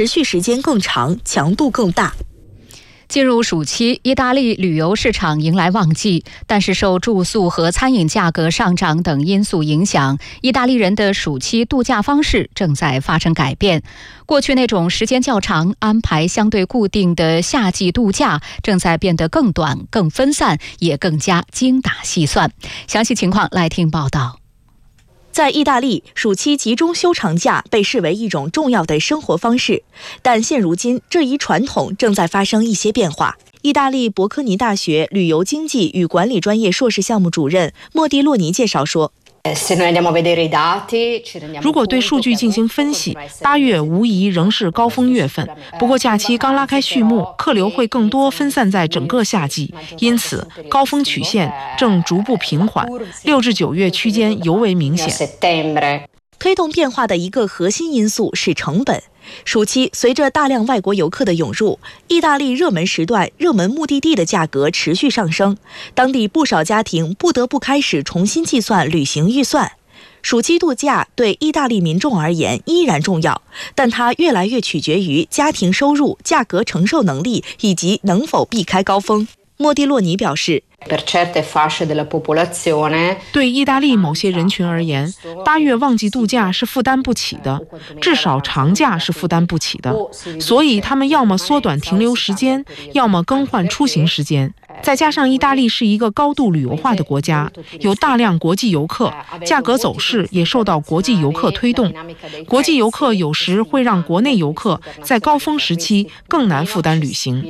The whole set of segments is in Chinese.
持续时间更长，强度更大。 进入暑期，意大利旅游市场迎来旺季，但是受住宿和餐饮价格上涨等因素影响，意大利人的暑期度假方式正在发生改变。过去那种时间较长、安排相对固定的夏季度假，正在变得更短、更分散，也更加精打细算。详细情况来听报道。 在意大利，暑期集中休长假被视为一种重要的生活方式，但现如今这一传统正在发生一些变化。意大利伯科尼大学旅游经济与管理专业硕士项目主任莫蒂洛尼介绍说， 如果对数据进行分析，8月无疑仍是高峰月份。不过假期刚拉开序幕，客流会更多分散在整个夏季，因此高峰曲线正逐步平缓，6至9月区间尤为明显。 推动变化的一个核心因素是成本。暑期随着大量外国游客的涌入，意大利热门时段、热门目的地的价格持续上升，当地不少家庭不得不开始重新计算旅行预算。暑期度假对意大利民众而言依然重要，但它越来越取决于家庭收入、价格承受能力以及能否避开高峰。莫蒂洛尼表示， 对意大利某些人群而言，8月旺季度假是负担不起的，至少长假是负担不起的，所以他们要么缩短停留时间，要么更换出行时间。再加上意大利是一个高度旅游化的国家，有大量国际游客，价格走势也受到国际游客推动。国际游客有时会让国内游客在高峰时期更难负担旅行。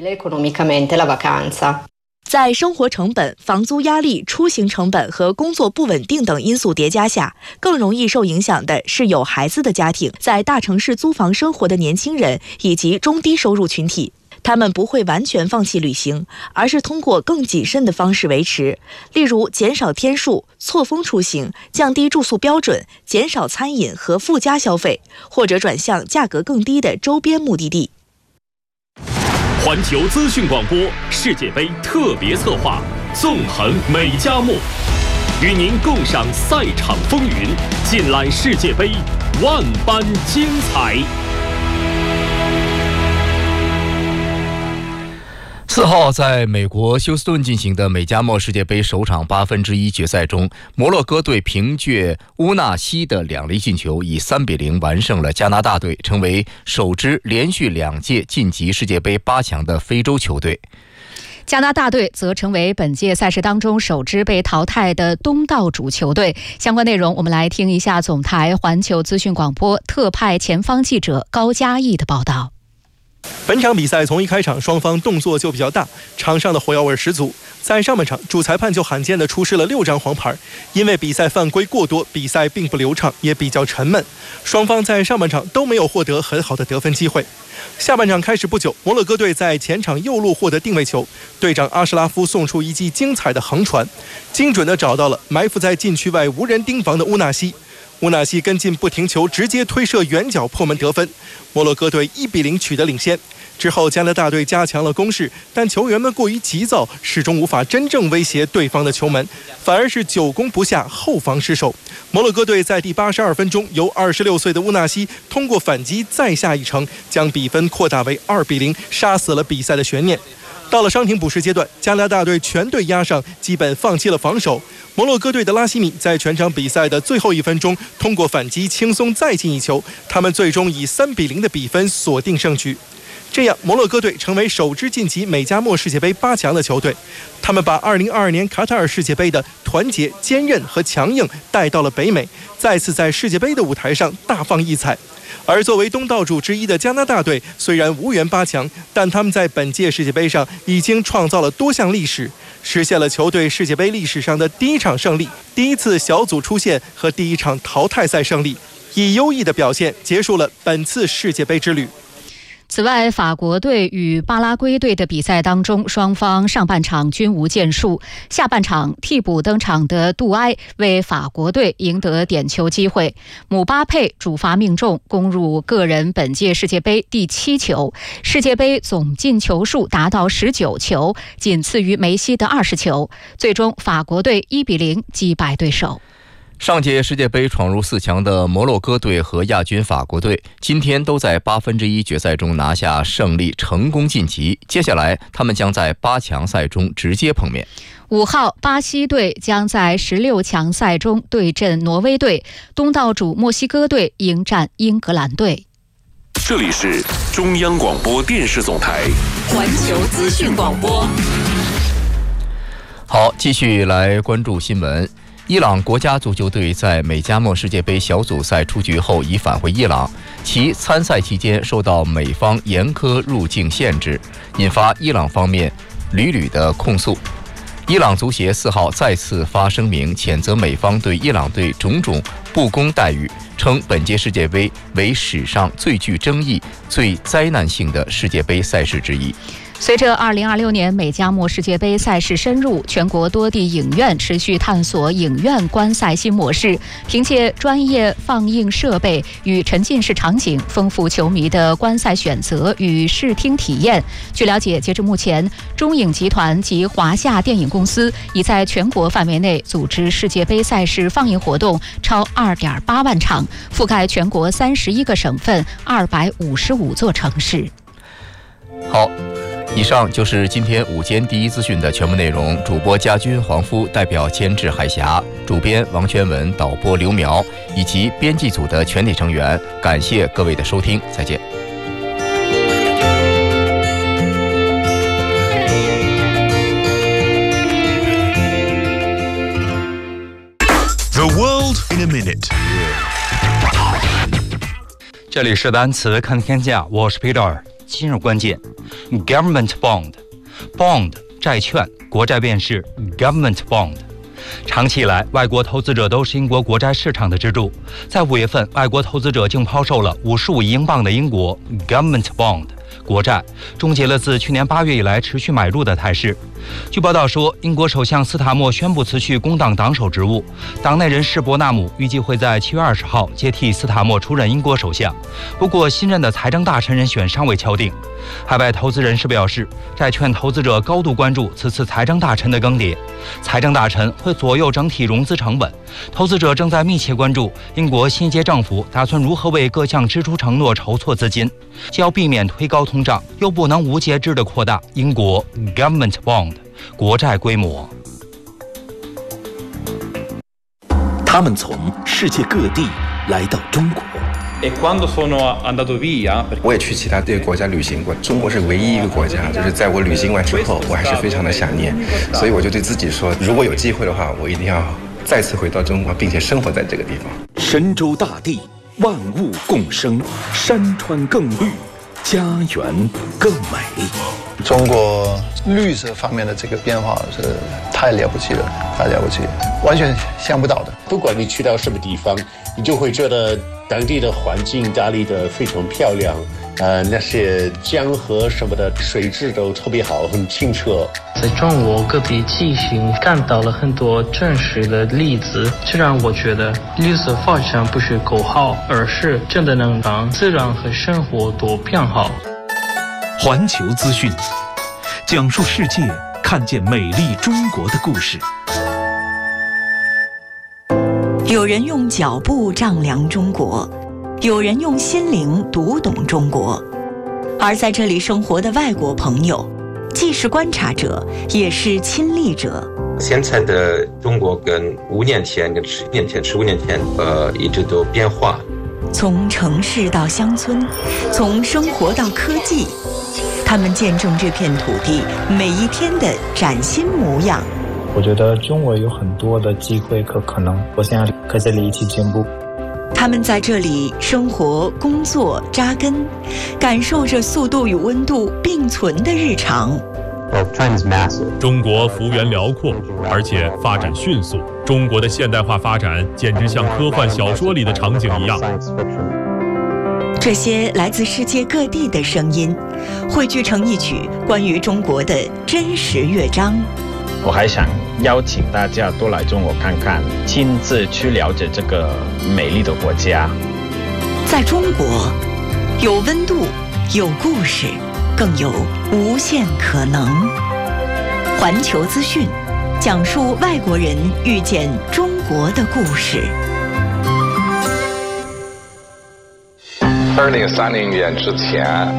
在生活成本、房租压力、出行成本和工作不稳定等因素叠加下，更容易受影响的是有孩子的家庭、在大城市租房生活的年轻人以及中低收入群体。他们不会完全放弃旅行，而是通过更谨慎的方式维持，例如减少天数、错峰出行、降低住宿标准、减少餐饮和附加消费，或者转向价格更低的周边目的地。 环球资讯广播世界杯特别策划，纵横美加墨，与您共赏赛场风云，尽览世界杯万般精彩。 4号在美国休斯顿进行的美加墨世界杯首场1/8决赛中，摩洛哥队凭借乌纳西的2粒进球，以3-0完胜了加拿大队，成为首支连续2届晋级世界杯8强的非洲球队。 加拿大队则成为本届赛事当中首支被淘汰的东道主球队。相关内容我们来听一下总台环球资讯广播特派前方记者高嘉毅的报道。 本场比赛从一开场双方动作就比较大，场上的火药味十足。在上半场，主裁判就罕见地出示了6张黄牌，因为比赛犯规过多，比赛并不流畅，也比较沉闷。双方在上半场都没有获得很好的得分机会。下半场开始不久，摩洛哥队在前场右路获得定位球，队长阿什拉夫送出一记精彩的横传，精准地找到了埋伏在禁区外无人盯防的乌纳西。乌纳西跟进不停球，直接推射远角破门得分，摩洛哥队1-0取得领先。之后加拿大队加强了攻势，但球员们过于急躁，始终无法真正威胁对方的球门，反而是久攻不下，后防失守。摩洛哥队在第82分钟，由26岁的乌纳西通过反击再下一城，将比分扩大为2-0，杀死了比赛的悬念。到了伤停补时阶段，加拿大队全队压上，基本放弃了防守。摩洛哥队的拉希米在全场比赛的最后1分钟通过反击轻松再进一球，他们最终以3-0的比分锁定胜局。这样，摩洛哥队成为首支晋级美加墨世界杯8强的球队。他们把2022年卡塔尔世界杯的团结、坚韧和强硬带到了北美，再次在世界杯的舞台上大放异彩。而作为东道主之一的加拿大队，虽然无缘8强，但他们在本届世界杯上已经创造了多项历史，实现了球队世界杯历史上的第1场胜利、第1次小组出线和第1场淘汰赛胜利，以优异的表现结束了本次世界杯之旅。 此外，法国队与巴拉圭队的比赛当中，双方上半场均无建树。下半场替补登场的杜埃为法国队赢得点球机会，姆巴佩主罚命中，攻入个人本届世界杯第7球，世界杯总进球数达到19球，仅次于梅西的20球。最终，法国队1-0击败对手。 上届世界杯闯入4强的摩洛哥队和亚军法国队，今天都在1/8决赛中拿下胜利，成功晋级。接下来，他们将在8强赛中直接碰面。 5号，巴西队将在16强赛中对阵挪威队，东道主墨西哥队迎战英格兰队。 这里是中央广播电视总台环球资讯广播。 好，继续来关注新闻。伊朗国家足球队在美加墨世界杯小组赛出局后已返回伊朗，其参赛期间受到美方严苛入境限制，引发伊朗方面屡屡的控诉。伊朗足协4号再次发声明，谴责美方对伊朗队种种不公待遇，称本届世界杯为史上最具争议、最灾难性的世界杯赛事之一。 随着2026年美加墨世界杯赛事深入，全国多地影院持续探索影院观赛新模式，凭借专业放映设备与沉浸式场景，丰富球迷的观赛选择与视听体验。据了解，截至目前，中影集团及华夏电影公司已在全国范围内组织世界杯赛事放映活动超2.8万场，覆盖全国31个省份、255座城市。 好。以上就是今天午间第一资讯的全部内容。主播家军、黄夫，代表监制海峡，主编王全文，导播刘苗以及编辑组的全体成员，感谢各位的收听，再见。 The world in a minute。 这里是单词看天下，我是 Peter。今日关键 Government Bond 债券，国债便是 Government Bond。 长期以来，外国投资者都是英国国债市场的支柱。在5月份，外国投资者竟抛售了55亿英镑的英国 Government Bond 国债，终结了自去年8月以来持续买入的态势。据报道说，英国首相斯塔默宣布辞去工党党首职务，党内人士伯纳姆预计会在7月20号接替斯塔默出任英国首相。不过，新任的财政大臣人选尚未敲定。海外投资人士表示，债券投资者高度关注此次财政大臣的更迭，财政大臣会左右整体融资成本。投资者正在密切关注英国新一届政府打算如何为各项支出承诺筹措资金，既要避免推高通胀，又不能无节制地扩大英国 Government Bond 国债规模。 他们从世界各地来到中国。 我也去其他这个国家旅行过，中国是唯一一个国家，就是在我旅行完之后，我还是非常的想念，所以我就对自己说，如果有机会的话，我一定要再次回到中国，并且生活在这个地方。 神州大地，万物共生，山川更绿，家园更美。 中国绿色方面的这个变化是太了不起了，太了不起了，完全想不到的。 不管你去到什么地方，你就会觉得当地的环境打理得非常漂亮，那些江河什么的水质都特别好，很清澈。 在中国各地进行看到了很多真实的例子，这让我觉得绿色发展不是口号，而是真的能让自然和生活都变好。 环球资讯，讲述世界，看见美丽中国的故事。 有人用脚步丈量中国，有人用心灵读懂中国。而在这里生活的外国朋友，既是观察者，也是亲历者。 现在的中国跟5年前、跟10年前、15年前，一直都变化。 从城市到乡村，从生活到科技，他们见证这片土地每一天的崭新模样。 我觉得中国有很多的机会和可能，我想和这里一起进步。 他们在这里生活、工作、扎根，感受着速度与温度并存的日常。 中国幅员辽阔，而且发展迅速。中国的现代化发展简直像科幻小说里的场景一样。 这些来自世界各地的声音，汇聚成一曲关于中国的真实乐章。 我还想邀请大家多来中国看看，亲自去了解这个美丽的国家。 在中国，有温度，有故事，更有无限可能。环球资讯， 讲述外国人遇见中国的故事。 2030年之前，